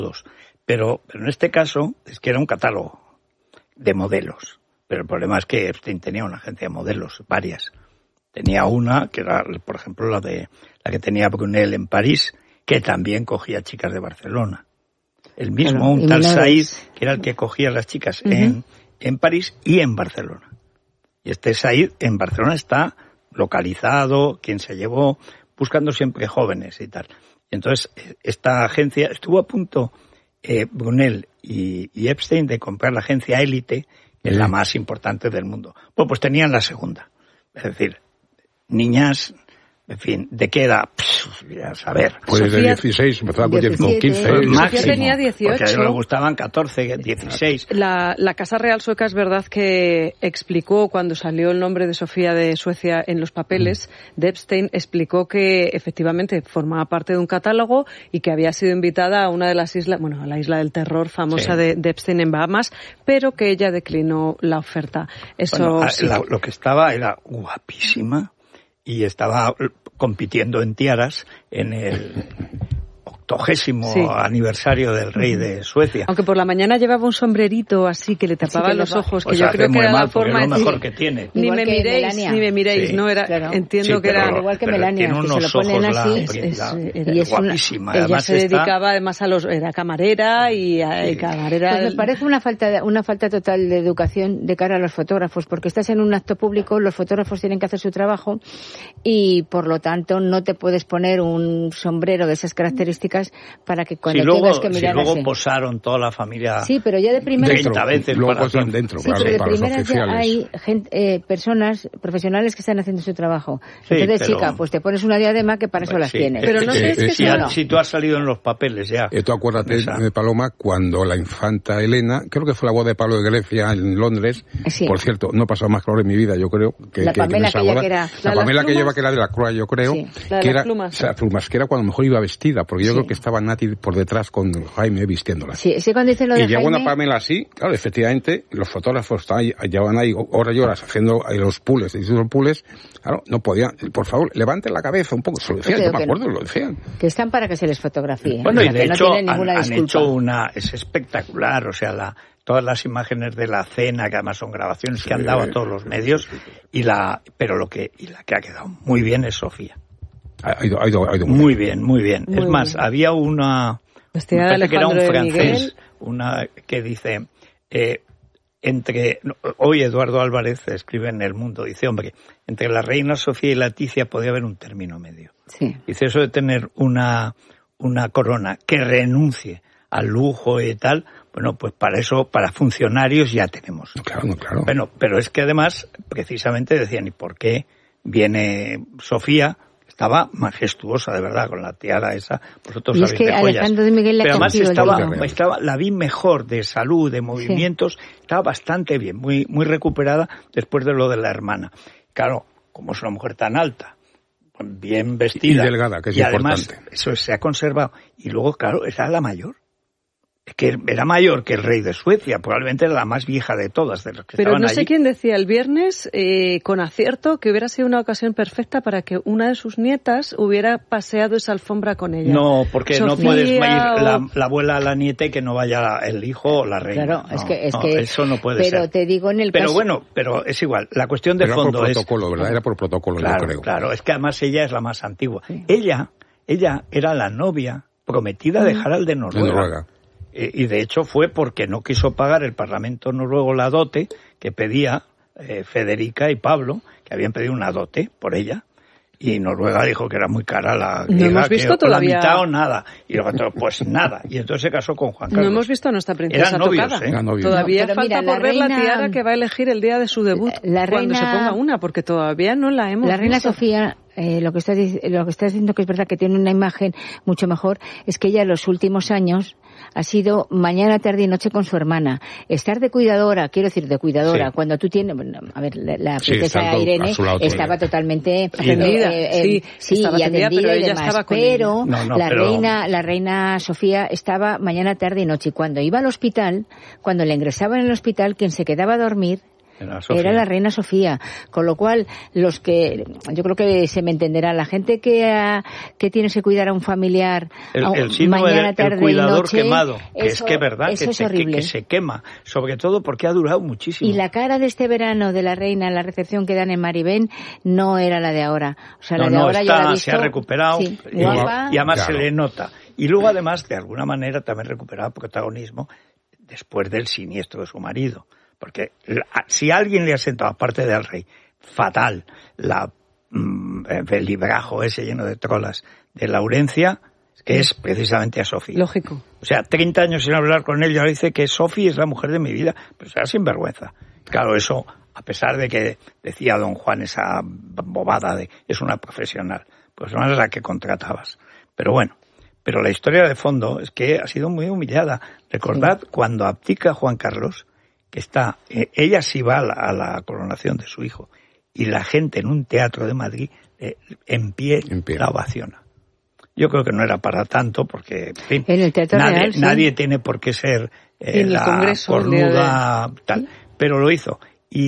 Pero en este caso es que era un catálogo de modelos. Pero el problema es que Epstein tenía una agencia de modelos, varias. Tenía una, que era, por ejemplo, la que tenía Brunel en París, que también cogía chicas de Barcelona. El mismo, un tal Said, que era el que cogía a las chicas en París y en Barcelona. Y este Said en Barcelona está localizado, quien se llevó, buscando siempre jóvenes y tal. Entonces, esta agencia estuvo a punto, Brunel y Epstein, de comprar la agencia Élite, que es la más importante del mundo. Pues tenían la segunda. Es decir, niñas, en fin, ¿de qué edad? A saber. Pues de 16, empezaba con 15. Sofía tenía 18. Porque a ellos le gustaban 14, 16. La Casa Real Sueca es verdad que explicó, cuando salió el nombre de Sofía de Suecia en los papeles de Epstein, explicó que efectivamente formaba parte de un catálogo y que había sido invitada a una de las islas, a la isla del terror famosa de Epstein en Bahamas, pero que ella declinó la oferta. Eso lo que estaba era guapísima. Y estaba compitiendo en tiaras en el 80º aniversario del rey de Suecia. Aunque por la mañana llevaba un sombrerito así que le tapaba los ojos, que yo creo que era la forma de lo mejor que tiene. Ni me miréis, sí. no era, claro. Entiendo que era igual que Melania, tiene que unos se lo ponen ojos así, y es guapísima. Ella se dedicaba además era camarera y camarera. Pues me parece una falta total de educación de cara a los fotógrafos, porque estás en un acto público, los fotógrafos tienen que hacer su trabajo y por lo tanto no te puedes poner un sombrero de esas características para que cuando tengas que mirar luego posaron toda la familia. Sí, pero ya de primera 30 veces luego posan dentro, sí, claro, pero de para los primeras ya oficiales. hay personas profesionales que están haciendo su trabajo. Sí, entonces, chica, pues te pones una diadema que para eso las tienes. Pero no crees que si tú has salido en los papeles ya. Tú acuérdate de Paloma cuando la infanta Elena, creo que fue la boda de Pablo de Grecia en Londres. Sí. Por cierto, no he pasado más calor en mi vida, yo creo. La Pamela la Pamela que lleva, que era de la Croix, yo creo. Sí. Que era las plumas, que era cuando mejor iba vestida, porque yo creo que estaba Nati por detrás con Jaime vistiéndola. Sí, cuando dice lo de y llegó Jaime... una Pamela así, claro, efectivamente, los fotógrafos llevaban ahí horas y horas haciendo los pools, claro, no podían, por favor, levanten la cabeza un poco, yo me acuerdo, lo decían. Que están para que se les fotografíe. Bueno, y de hecho no han hecho es espectacular, o sea, todas las imágenes de la cena, que además son grabaciones que han dado a todos los medios, pero la que ha quedado muy bien es Sofía. Ha ido muy bien. Es más, había una... que era un francés, una que dice... hoy Eduardo Álvarez escribe en El Mundo, dice, hombre, entre la reina Sofía y Leticia podía haber un término medio. Sí. Dice, eso de tener una corona que renuncie al lujo y tal, bueno, pues para funcionarios ya tenemos. Claro. Bueno, pero es que además, precisamente decían, ¿y por qué viene Sofía? Estaba majestuosa, de verdad, con la tiara esa. Vosotros sabéis que de joyas. Alejandro de Miguel pero además la vi mejor de salud, de movimientos, estaba bastante bien, muy, muy recuperada después de lo de la hermana. Claro, como es una mujer tan alta, bien vestida. Y delgada, que es además, importante. eso se ha conservado. Y luego, claro, era la mayor. Es que era mayor que el rey de Suecia, probablemente era la más vieja de todas, de los que Pero estaban no sé allí. quién decía el viernes, con acierto, que hubiera sido una ocasión perfecta para que una de sus nietas hubiera paseado esa alfombra con ella. No, porque Sofía, no puedes ir la abuela a la nieta y que no vaya el hijo o la reina. Claro, no, es que eso no puede ser. Pero te digo en el caso... caso... Bueno, pero es igual. La cuestión de fondo es... Era por protocolo, ¿verdad? Era por protocolo, claro, yo creo. Claro, es que además ella es la más antigua. Sí. Ella era la novia prometida de Harald de Noruega. Y de hecho fue porque no quiso pagar el Parlamento noruego la dote que pedía Federica y Pablo, que habían pedido una dote por ella, y Noruega dijo que era muy cara la no hemos visto todavía... la mitad o nada, y luego pues nada, y entonces se casó con Juan Carlos. No hemos visto a nuestra princesa eran novios, tocada. Novios. Todavía falta mira, por ver reina... la tiara que va a elegir el día de su debut, cuando se ponga una, porque todavía no la hemos visto. La reina Sofía... lo que estás diciendo, que es verdad que tiene una imagen mucho mejor, es que ella en los últimos años ha sido mañana, tarde y noche con su hermana. Estar de cuidadora, cuando tú tienes... Bueno, a ver, la princesa Irene estaba totalmente atendida, y atendida pero y ella demás. estaba con pero ella. la reina Sofía estaba mañana, tarde y noche. Y cuando iba al hospital, cuando le ingresaban en el hospital, quien se quedaba a dormir Era la reina Sofía. Con lo cual, yo creo que se me entenderá, la gente que tienes que cuidar a un familiar el síndrome mañana, tarde del cuidador y noche, quemado, que eso, es verdad que se quema, sobre todo porque ha durado muchísimo. Y la cara de este verano de la reina en la recepción que dan en Maribén no era la de ahora. O sea, la de ahora yo la he visto, se ha recuperado, sí, guapa, y además claro, se le nota. Y luego además, de alguna manera, también recuperaba protagonismo después del siniestro de su marido. Porque si alguien le ha sentado, aparte del rey, fatal, el librajo ese lleno de trolas de Laurencia, que es precisamente a Sofía. Lógico. O sea, 30 años sin hablar con él, y ahora dice que Sofía es la mujer de mi vida, pero será sinvergüenza. Claro, eso, a pesar de que decía don Juan esa bobada de es una profesional, pues no es la que contratabas. Pero bueno, pero la historia de fondo es que ha sido muy humillada. Recordad cuando abdica Juan Carlos, que está, ella sí va a la coronación de su hijo, y la gente en un teatro de Madrid en pie la ovaciona. Yo creo que no era para tanto, porque en fin, en el Teatro Real, nadie tiene por qué ser la cornuda tal, pero lo hizo.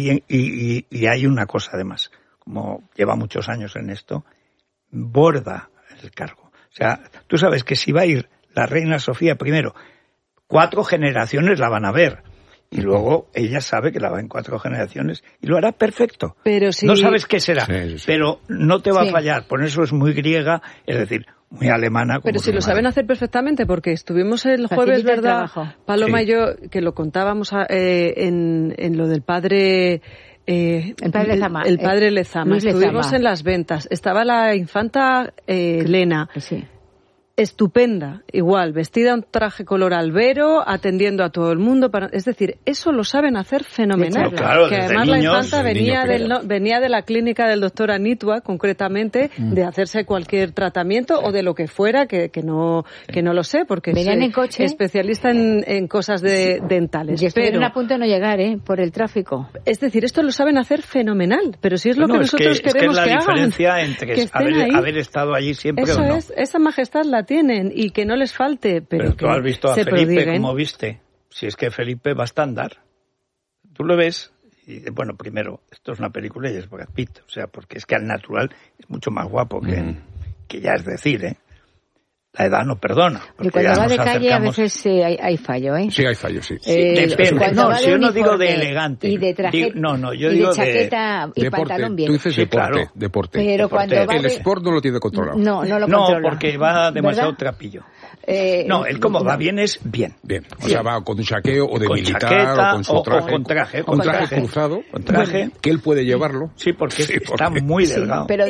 Y hay una cosa además, como lleva muchos años en esto, borda el cargo. O sea, tú sabes que si va a ir la reina Sofía primero, 4 generaciones la van a ver. Y luego ella sabe que la va en 4 generaciones y lo hará perfecto. Pero si... No sabes qué será, sí. pero no te va a fallar. Por eso es muy griega, es decir, muy alemana. Pero si lo saben hacer perfectamente, porque estuvimos el jueves, ¿verdad, Paloma y yo, que lo contábamos en lo del padre... el padre Lezama. El padre Lezama. Estuvimos en las ventas. Estaba la infanta Elena. Sí. Estupenda, igual, vestida un traje color albero, atendiendo a todo el mundo. Es decir, eso lo saben hacer fenomenal. Claro, que además la infanta venía de la clínica del doctor Anitua, concretamente, de hacerse cualquier tratamiento o de lo que fuera, que no lo sé, porque venían en coche, especialista en cosas dentales. Y estuvieron a punto de no llegar, por el tráfico. Es decir, esto lo saben hacer fenomenal, pero si es lo que nosotros queremos que hagan. Es la diferencia entre haber estado allí siempre eso o no. Esa majestad la tienen y que no les falte, pero tú has visto a Felipe como viste. Si es que Felipe va a estándar. Tú lo ves y bueno, primero, esto es una película y es Brad Pitt, o sea, porque es que al natural es mucho más guapo que ya es decir, la edad no perdona. Y cuando va de calle a veces hay fallo, Sí, hay fallo, sí. Depende. No, yo no digo de elegante. Y de traje, yo digo de chaqueta y deporte, pantalón bien. Tú dices deporte. Pero cuando va el sport no lo tiene controlado. No lo controla. No, porque va demasiado trapillo. No, él como va bien es bien. Bien, o sea, va con un chaqueo o de con militar chaqueta, o con su traje. O con traje. Con traje cruzado. Con traje. Que él puede llevarlo. Sí, porque está muy delgado. Pero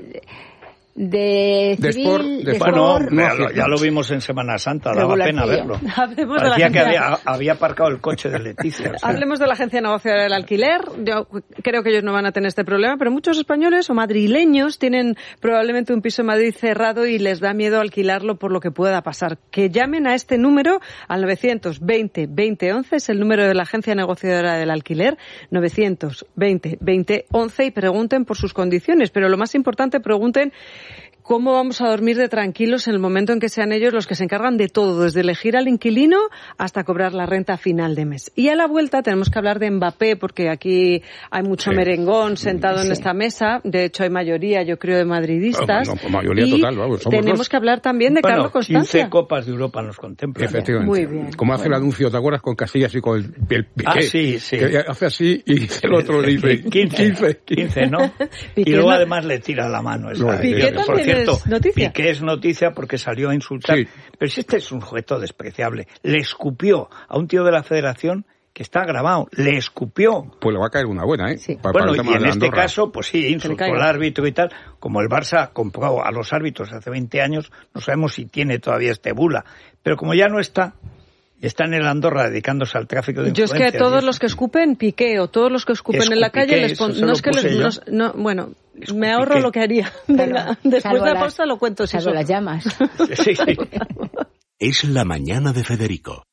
de civil, de bueno, ya lo vimos en Semana Santa, daba pena verlo. Parecía que había aparcado el coche de Leticia. O sea. Hablemos de la Agencia Negociadora del Alquiler. Yo creo que ellos no van a tener este problema, pero muchos españoles o madrileños tienen probablemente un piso en Madrid cerrado y les da miedo alquilarlo por lo que pueda pasar. Que llamen a este número, al 920-2011, es el número de la Agencia Negociadora del Alquiler, 920-2011, y pregunten por sus condiciones. Pero lo más importante, pregunten cómo vamos a dormir de tranquilos en el momento en que sean ellos los que se encargan de todo, desde elegir al inquilino hasta cobrar la renta a final de mes. Y a la vuelta tenemos que hablar de Mbappé, porque aquí hay mucho merengón sentado en esta mesa. De hecho, hay mayoría, yo creo, de madridistas. Mayoría y total, vamos. Tenemos que hablar también de Carlos Constancia. 15 Copas de Europa nos contemplan. Efectivamente. Muy bien. Como hace el anuncio, ¿te acuerdas? Con Casillas y con el Piqué. Sí. Que hace así y el otro le dice 15, ¿no? Y luego además le tira la mano. Piqué por también cierto, es noticia. Piqué es noticia porque salió a insultar. Sí. Pero si este es un sujeto despreciable. Le escupió a un tío de la Federación que está grabado. Le escupió. Pues le va a caer una buena, Sí. Bueno, y en este caso, pues sí, insultó al árbitro y tal. Como el Barça compró a los árbitros hace 20 años, no sabemos si tiene todavía este bula. Pero como ya no está en el Andorra dedicándose al tráfico de influencias. Yo es que todos los que escupen Piqué o todos los que escupen en la calle les bueno, me ahorro lo que haría. Venga, después de la pausa lo cuento. Salvo las llamas. Sí. Es la mañana de Federico.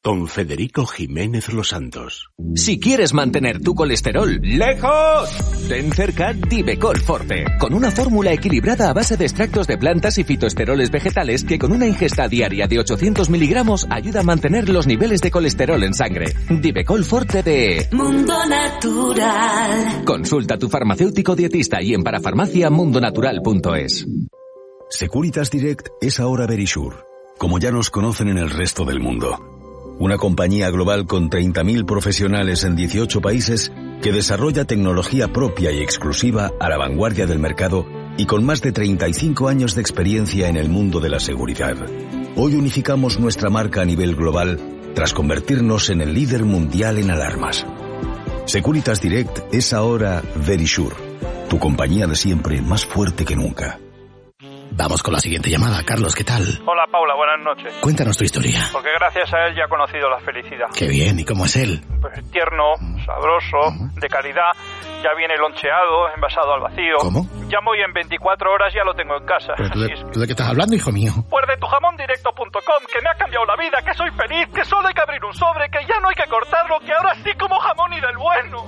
con Federico Jiménez Los Santos. Si quieres mantener tu colesterol lejos, ten cerca Divecol Forte, con una fórmula equilibrada a base de extractos de plantas y fitoesteroles vegetales que con una ingesta diaria de 800 miligramos ayuda a mantener los niveles de colesterol en sangre. Divecol Forte de Mundo Natural. Consulta a tu farmacéutico dietista y en parafarmaciamundonatural.es. Securitas Direct es ahora Verisure, como ya nos conocen en el resto del mundo. Una compañía global con 30.000 profesionales en 18 países que desarrolla tecnología propia y exclusiva a la vanguardia del mercado y con más de 35 años de experiencia en el mundo de la seguridad. Hoy unificamos nuestra marca a nivel global tras convertirnos en el líder mundial en alarmas. Securitas Direct es ahora Verisure, tu compañía de siempre más fuerte que nunca. Vamos con la siguiente llamada. Carlos, ¿qué tal? Hola, Paula, buenas noches. Cuéntanos tu historia. Porque gracias a él ya he conocido la felicidad. Qué bien, ¿y cómo es él? Pues tierno, sabroso, de calidad, ya viene loncheado, envasado al vacío. ¿Cómo? Llamo y en 24 horas ya lo tengo en casa. ¿Pero tú de qué estás hablando, hijo mío? Pues de tujamondirecto.com, que me ha cambiado la vida, que soy feliz, que solo hay que abrir un sobre, que ya no hay que cortarlo, que ahora sí como jamón y del bueno.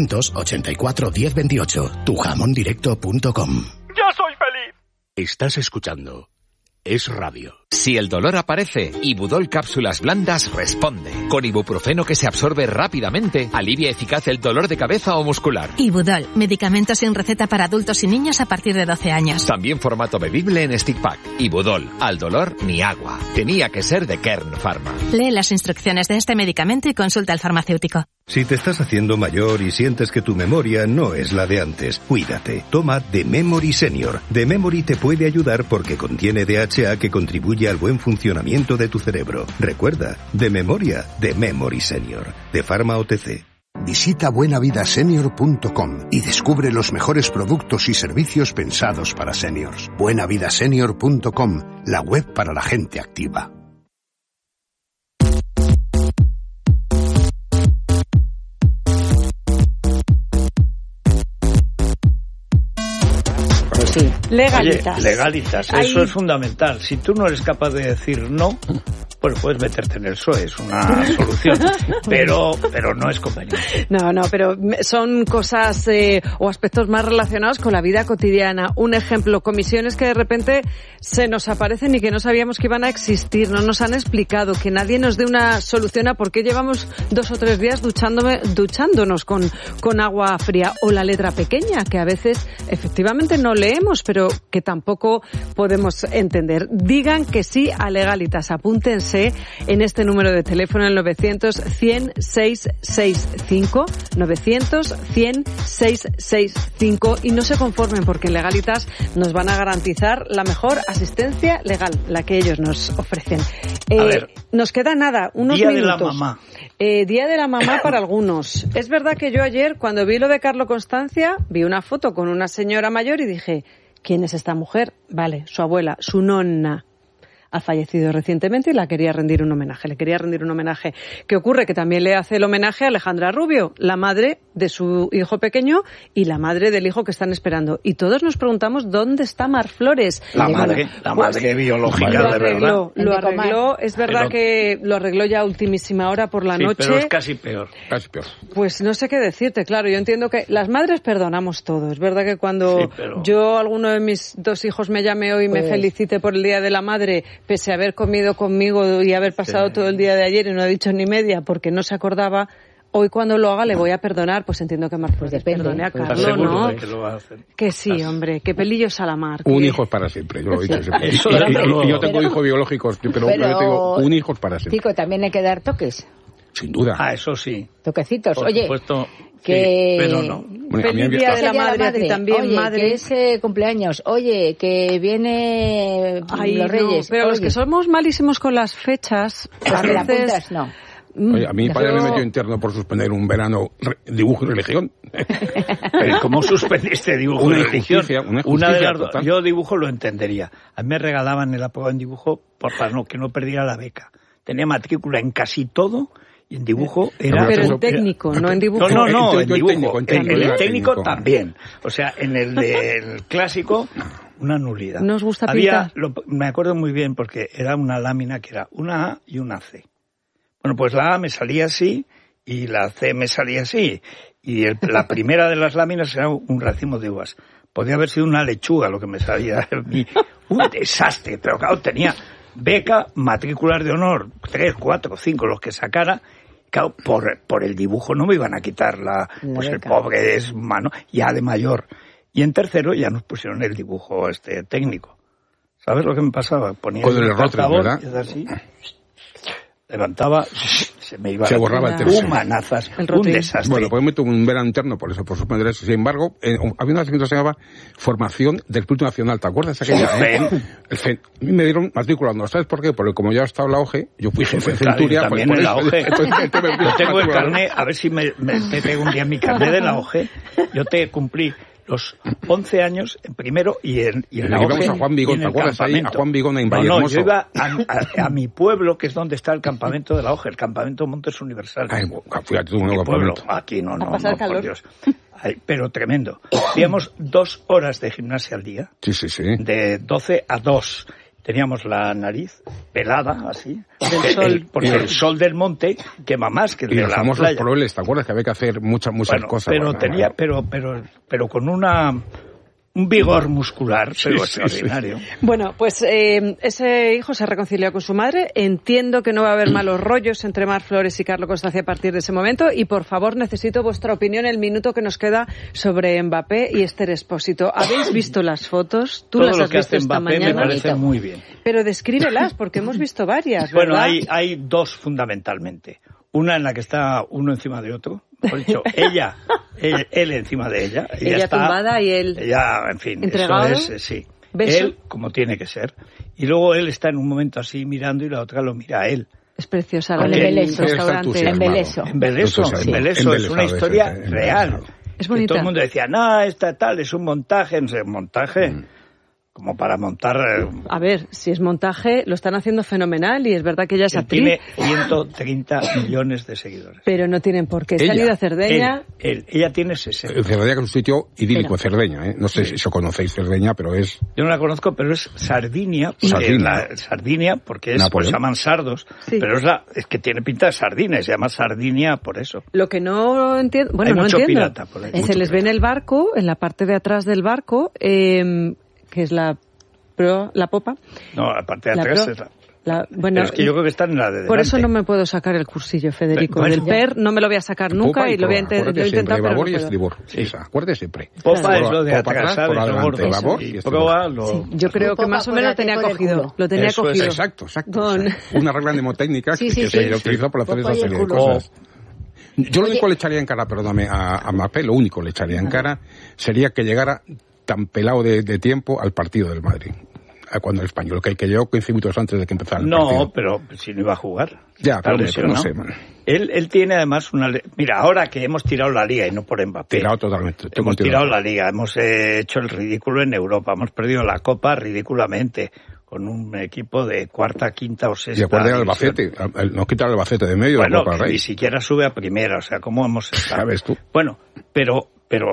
984 1028, tujamondirecto.com. ¡Yo soy feliz! Estás escuchando Es Radio. Si el dolor aparece, Ibudol Cápsulas Blandas responde. Con ibuprofeno que se absorbe rápidamente, alivia eficaz el dolor de cabeza o muscular. Ibudol, medicamento sin receta para adultos y niños a partir de 12 años. También formato bebible en stick pack. Ibudol, al dolor ni agua. Tenía que ser de Kern Pharma. Lee las instrucciones de este medicamento y consulta al farmacéutico. Si te estás haciendo mayor y sientes que tu memoria no es la de antes, cuídate. Toma The Memory Senior. The Memory te puede ayudar porque contiene DHA que contribuye al buen funcionamiento de tu cerebro. Recuerda, de memoria, The Memory Senior, de Pharma OTC. Visita buenavidasenior.com y descubre los mejores productos y servicios pensados para seniors. buenavidasenior.com, la web para la gente activa. Sí. Legalitas. Oye, legalitas, eso es fundamental. Si tú no eres capaz de decir no, pues puedes meterte en el PSOE, es una solución, pero no es conveniente. No, pero son cosas o aspectos más relacionados con la vida cotidiana. Un ejemplo, comisiones que de repente se nos aparecen y que no sabíamos que iban a existir, no nos han explicado, que nadie nos dé una solución a por qué llevamos 2 o 3 días duchándonos con agua fría, o la letra pequeña, que a veces efectivamente no leemos, pero que tampoco podemos entender. Digan que sí a Legalitas, apúntense en este número de teléfono, el 900-100-665, 900-100-665, y no se conformen, porque en Legalitas nos van a garantizar la mejor asistencia legal, la que ellos nos ofrecen. A ver, nos queda nada, unos Día minutos. de la mamá. Día de la mamá para algunos. Es verdad que yo ayer, cuando vi lo de Carlo Constancia, vi una foto con una señora mayor y dije, ¿quién es esta mujer? Vale, su abuela, su nonna. Ha fallecido recientemente y le quería rendir un homenaje. ¿Qué ocurre? Que también le hace el homenaje a Alejandra Rubio, la madre de su hijo pequeño y la madre del hijo que están esperando. Y todos nos preguntamos dónde está Mar Flores. La madre biológica, de verdad. Lo arregló, es verdad que lo arregló ya a ultimísima hora por la noche. Pero es casi peor. Pues no sé qué decirte, claro, yo entiendo que las madres perdonamos todo. Es verdad que cuando alguno de mis 2 hijos me llame hoy y me felicite por el Día de la Madre, pese a haber comido conmigo y haber pasado todo el día de ayer y no ha dicho ni media porque no se acordaba, hoy cuando lo haga le voy a perdonar, pues entiendo que Mar Flores perdone a Carlos, ¿no? Que lo va a hacer. Que sí, hombre, qué pelillos a la mar. Un hijo es para siempre, yo lo he dicho siempre. Yo tengo hijos biológicos, pero yo tengo un hijo es para siempre. Chico, también hay que dar toques. Sin duda. Eso sí. Toquecitos. Por supuesto, que... pero no. Feliz Día de la Madre a ti también, oye, madre. Que es cumpleaños. Oye, que viene los Reyes. No, pero los que somos malísimos con las fechas, a veces... no. Oye, a mi padre me metió interno por suspender un verano dibujo y religión. Pero ¿cómo suspendiste dibujo y religión? Una de las dos. Yo dibujo lo entendería. A mí me regalaban el aprobado en dibujo para que no perdiera la beca. Tenía matrícula en casi todo y en dibujo era... Pero en técnico, no en dibujo. No, en dibujo. En el técnico también. O sea, en el del clásico, una nulidad. ¿Nos gusta pintar? Me acuerdo muy bien porque era una lámina que era una A y una C. Bueno, pues la A me salía así y la C me salía así. Y la primera de las láminas era un racimo de uvas. Podía haber sido una lechuga lo que me salía a mí. Un desastre, pero claro, tenía beca, matrículas de honor, 3, 4, 5, los que sacara. Claro, por el dibujo no me iban a quitar pues el pobre es mano, ya de mayor. Y en tercero ya nos pusieron el dibujo técnico. ¿Sabes lo que me pasaba? Ponía con el rotre, ¿verdad? Así, levantaba, se me iba se borraba el texto. Manazas, un desastre. Bueno, pues me tuve un verano interno por eso, por sus padres. Sin embargo, había una asignatura que se llamaba Formación del Club Nacional. ¿Te acuerdas aquella? El FEN. A mí me dieron matrícula, ¿no? ¿Sabes por qué? Porque como ya estaba en la OGE, yo fui jefe de Centuria. También pues, en la OGE. Yo tengo el carnet, a ver si te traigo un día mi carnet de la OGE. Yo te cumplí los 11 años en primero y en la OGE. Íbamos a Juan Vigón, ¿te acuerdas ahí? A Juan Vigón en Vallehermoso. No, yo iba a mi pueblo, que es donde está el campamento de la OGE, el campamento Montes Universal. Ay, fui a tu nuevo pueblo. Aquí no, por Dios. Ay, pero tremendo. Hacíamos 2 horas de gimnasia al día. Sí. De 12 a 2. Teníamos la nariz pelada, así, del sol. Porque el sol del monte quema más que el de la playa. Y los famosos proeles, ¿te acuerdas? Que había que hacer muchas cosas. Pero con un vigor muscular, pero extraordinario. Bueno, pues ese hijo se reconcilió con su madre. Entiendo que no va a haber malos rollos entre Mar Flores y Carlo Constancia a partir de ese momento. Y por favor, necesito vuestra opinión el minuto que nos queda sobre Mbappé y Esther Expósito. ¿Habéis visto las fotos? ¿Tú las has visto esta mañana? Me parece muy bien. Pero descríbelas, porque hemos visto varias, ¿verdad? Bueno, hay 2 fundamentalmente. Una en la que está uno encima de otro. Por dicho, él encima de ella. Ella está tumbada y él ella, en fin, entregado. Eso es, sí. ¿Beso? Él, como tiene que ser. Y luego él está en un momento así mirando y la otra lo mira a él. Es preciosa la restaurante. En Beleso. Es una historia real. Es bonita. Que todo el mundo decía, no, esta tal, es un montaje. No sé, montaje. Como para montar... A ver, si es montaje, lo están haciendo fenomenal y es verdad que ella es actriz. Tiene 130 millones de seguidores. Pero no tienen por qué. Se han ido a Cerdeña. Ella tiene 60. Cerdeña, que es un sitio idílico, Cerdeña. No sé si conocéis Cerdeña, pero es... Yo no la conozco, pero es Sardinia. Sardinia, porque se llaman sardos. Sí. Pero es que tiene pinta de sardina, se llama Sardinia por eso. Lo que no entiendo... Bueno, no entiendo. Pirata por ahí. Se les ve en el barco, en la parte de atrás del barco... que es la popa. No, la parte de atrás es bueno, es que yo creo que están en la de delante. Por eso no me puedo sacar el cursillo, Federico. Del PER no me lo voy a sacar nunca y lo voy a intentar, pero no puedo. Acuérdate siempre. Popa es lo de atrás, yo creo que más o menos lo tenía cogido. Lo tenía cogido. Exacto. Una regla mnemotécnica que se utiliza para hacer esa serie de cosas. Yo lo único que le echaría en cara, perdóname, a Mbappé, lo único que le echaría en cara sería que llegara tan pelado de tiempo al partido del Madrid, cuando el Español, que llegó 15 minutos antes de que empezara el partido. No, pero si no iba a jugar. Ya, pero no sé, man. Él tiene además una... Mira, ahora que hemos tirado la Liga y no por Mbappé. Tirado totalmente. Hemos tirado la Liga, hemos hecho el ridículo en Europa, hemos perdido la Copa ridículamente, con un equipo de cuarta, quinta o sexta. Y acuérdate al Albacete, nos quitan el Albacete de medio. Bueno, de Copa del Rey. Ni siquiera sube a primera, o sea, ¿cómo hemos estado? ¿Sabes tú? Bueno, pero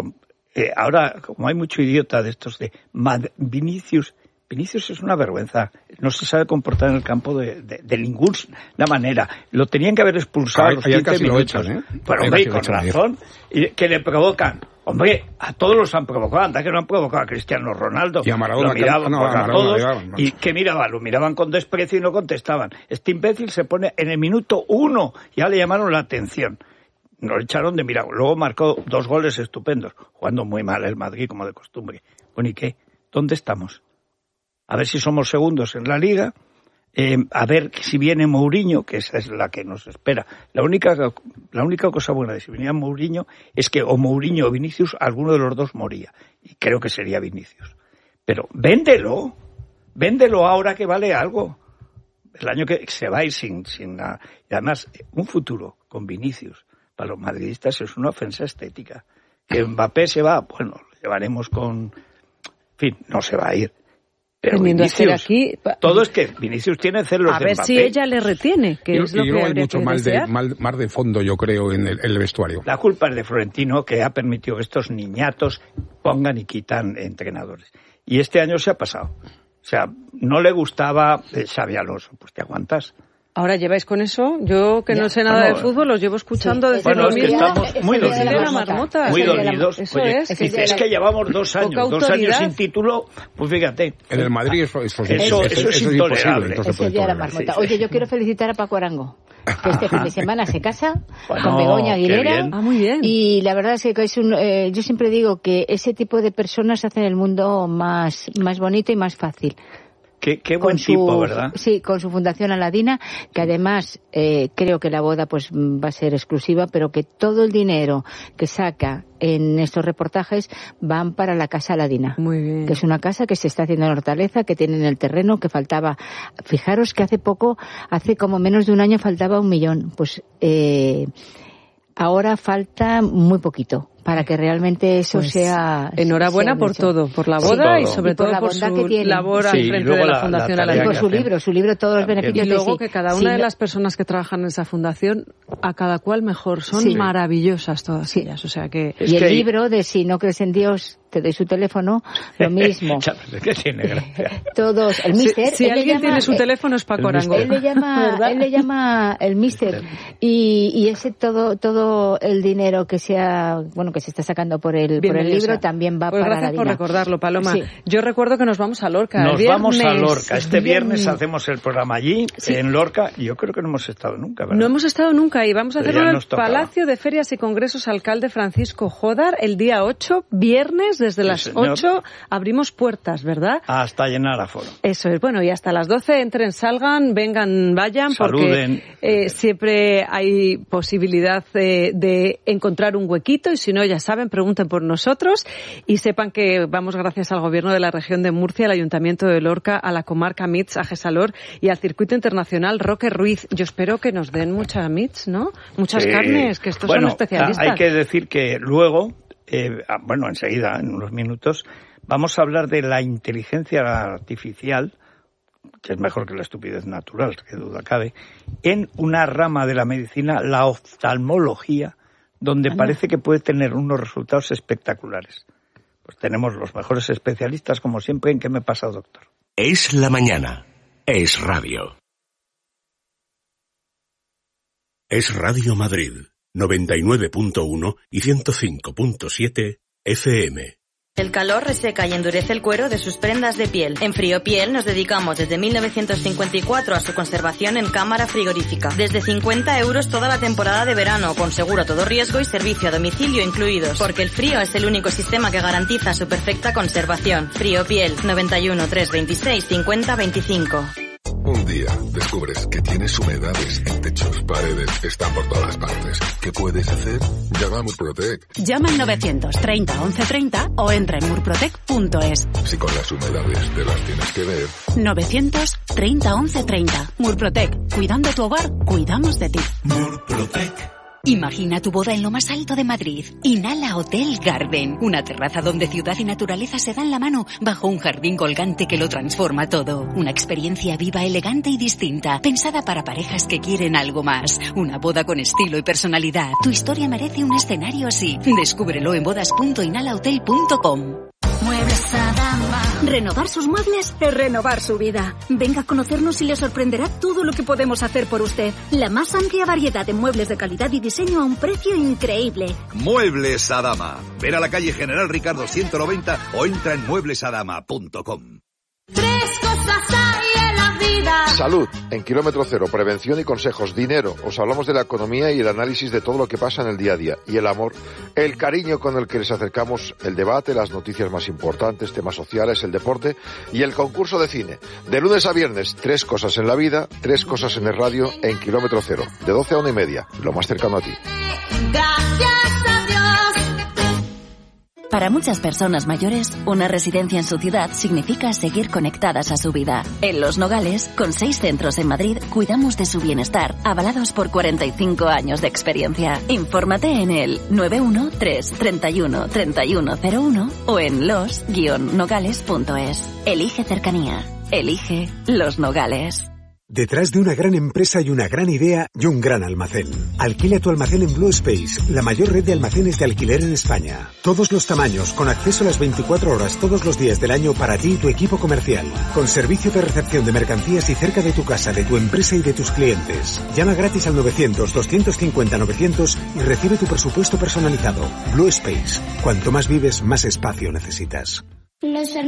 ahora, como hay mucho idiota de estos de Vinicius es una vergüenza. No se sabe comportar en el campo de ninguna manera. Lo tenían que haber expulsado a los 15 minutos. Lo echan, Pero hombre, con razón. Y que le provocan. Hombre, a todos los han provocado. Anda que no han provocado a Cristiano Ronaldo. Y a Maradona. Lo miraban a todos. ¿Y qué miraban? Lo miraban con desprecio y no contestaban. Este imbécil se pone en el minuto 1. Ya le llamaron la atención. Nos echaron de milagro. Luego marcó 2 goles estupendos, jugando muy mal el Madrid, como de costumbre. Bueno, ¿y qué? ¿Dónde estamos? A ver si somos segundos en la Liga, a ver si viene Mourinho, que esa es la que nos espera. La única cosa buena de si venía Mourinho es que o Mourinho o Vinicius, alguno de los dos moría. Y creo que sería Vinicius. Pero véndelo ahora que vale algo. El año que se va a ir sin nada. Y además, un futuro con Vinicius para los madridistas es una ofensa estética. Que Mbappé se va, bueno, lo llevaremos con... En fin, no se va a ir. Pero Vinicius, aquí, todo es que Vinicius tiene celos de Mbappé. A ver si ella le retiene, que es lo que habría mucho más de fondo, yo creo, en el vestuario. La culpa es de Florentino, que ha permitido que estos niñatos pongan y quitan entrenadores. Y este año se ha pasado. O sea, no le gustaba Xabi Alonso, pues te aguantas. Ahora lleváis con eso. Yo, que no sé nada de fútbol, los llevo escuchando desde lo mismo. Estamos muy dolidos. Muy dolidos. Oye, es que llevamos 2 años. 2 años sin título, pues fíjate. En el Madrid eso es intolerable. Es el día de la marmota. Oye, yo quiero felicitar a Paco Arango, que este fin de semana se casa con Begoña Aguilera. Muy bien. Y la verdad es que yo siempre digo que ese tipo de personas hacen el mundo más bonito y más fácil. Qué buen tipo, ¿verdad? Sí, con su Fundación Aladina, que además creo que la boda pues va a ser exclusiva, pero que todo el dinero que saca en estos reportajes van para la Casa Aladina. Muy bien. Que es una casa que se está haciendo en Hortaleza, que tienen el terreno, que faltaba. Fijaros que hace como menos de un año faltaba 1 millón. Pues ahora falta muy poquito para que realmente eso sea... Enhorabuena por todo, por la boda y sobre todo por su labor al frente de la Fundación Aladina. Y por su libro, todos los beneficios. Y luego que cada una de las personas que trabajan en esa fundación, a cada cual mejor, son maravillosas todas ellas. O sea que... Y el libro de Si no crees en Dios, te doy su teléfono, lo mismo. ¿Qué tiene gracia? Todos, el mister... Si alguien tiene su teléfono es Paco Arango. Él le llama el mister. Y ese todo el dinero que sea... Bueno, que se está sacando por el libro también va para gracias por recordarlo, Paloma. Sí. Yo recuerdo que nos vamos a Lorca. Vamos a Lorca. Este viernes hacemos el programa allí, en Lorca, y yo creo que no hemos estado nunca, ¿verdad? No hemos estado nunca, y vamos a hacerlo en el Palacio de Ferias y Congresos Alcalde Francisco Jodar el día 8, viernes, desde las 8 abrimos puertas, ¿verdad? Hasta llenar aforo. Eso es, bueno, y hasta las 12 entren, salgan, vengan, vayan, saluden, porque siempre hay posibilidad de encontrar un huequito, y si no, ya saben, pregunten por nosotros y sepan que vamos gracias al Gobierno de la Región de Murcia, al Ayuntamiento de Lorca, a la comarca MITS, a Gesalor y al Circuito Internacional Roque Ruiz. Yo espero que nos den mucha MITS, ¿no? Muchas carnes, que estos son especialistas. Hay que decir que luego, enseguida, en unos minutos, vamos a hablar de la inteligencia artificial, que es mejor que la estupidez natural, que duda cabe, en una rama de la medicina, la oftalmología, donde parece que puede tener unos resultados espectaculares. Pues tenemos los mejores especialistas, como siempre. ¿En qué me pasa, doctor? Es la mañana. Es radio. Es Radio Madrid, 99.1 y 105.7 FM. El calor reseca y endurece el cuero de sus prendas de piel. En Friopiel nos dedicamos desde 1954 a su conservación en cámara frigorífica. Desde 50 € toda la temporada de verano, con seguro a todo riesgo y servicio a domicilio incluidos. Porque el frío es el único sistema que garantiza su perfecta conservación. Friopiel, 91 326 50 25. Un día descubres que tienes humedades en techos, paredes, están por todas partes. ¿Qué puedes hacer? Llama a Murprotec. Llama al 930 1130 o entra en murprotec.es. Si con las humedades te las tienes que ver. 930 1130. Murprotec. Cuidando tu hogar, cuidamos de ti. Murprotec. Imagina tu boda en lo más alto de Madrid. Inhala Hotel Garden. Una terraza donde ciudad y naturaleza se dan la mano bajo un jardín colgante que lo transforma todo. Una experiencia viva, elegante y distinta. Pensada para parejas que quieren algo más. Una boda con estilo y personalidad. Tu historia merece un escenario así. Descúbrelo en bodas.inhalahotel.com. Muebles Adama. Renovar sus muebles es renovar su vida. Venga a conocernos y le sorprenderá todo lo que podemos hacer por usted. La más amplia variedad de muebles de calidad y diseño a un precio increíble. Muebles Adama. Ven a la calle General Ricardo 190 o entra en mueblesadama.com. 3 cosas hay en la vida. Salud, en Kilómetro Cero, prevención y consejos. Dinero, os hablamos de la economía y el análisis de todo lo que pasa en el día a día. Y el amor, el cariño con el que les acercamos, el debate, las noticias más importantes, temas sociales, el deporte y el concurso de cine. De lunes a viernes, 3 cosas en la vida, 3 cosas en el radio, en Kilómetro Cero, de 12 a 1:30, lo más cercano a ti. Gracias a Dios. Para muchas personas mayores, una residencia en su ciudad significa seguir conectadas a su vida. En Los Nogales, con 6 centros en Madrid, cuidamos de su bienestar, avalados por 45 años de experiencia. Infórmate en el 913 31 3101 o en los-nogales.es. Elige cercanía. Elige Los Nogales. Detrás de una gran empresa hay una gran idea y un gran almacén. Alquila tu almacén en Blue Space, la mayor red de almacenes de alquiler en España. Todos los tamaños, con acceso a las 24 horas todos los días del año para ti y tu equipo comercial. Con servicio de recepción de mercancías y cerca de tu casa, de tu empresa y de tus clientes. Llama gratis al 900-250-900 y recibe tu presupuesto personalizado. Blue Space. Cuanto más vives, más espacio necesitas.